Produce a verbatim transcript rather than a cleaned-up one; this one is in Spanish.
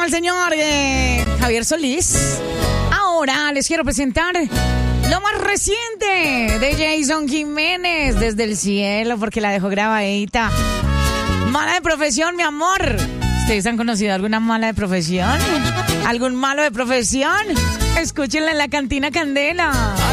al señor eh, Javier Solís. Ahora les quiero presentar lo más reciente de Jason Jiménez, Desde el cielo, porque la dejó grabadita. Mala de profesión, mi amor. ¿Ustedes han conocido alguna mala de profesión? ¿Algún malo de profesión? Escúchenla en la Cantina Candela.